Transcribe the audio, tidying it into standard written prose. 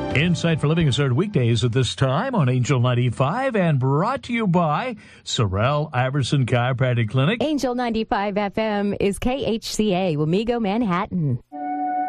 Insight for Living is heard weekdays at this time on Angel 95 and brought to you by Sorrel Iverson Chiropractic Clinic. Angel 95 FM is KHCA, Wamego, Manhattan.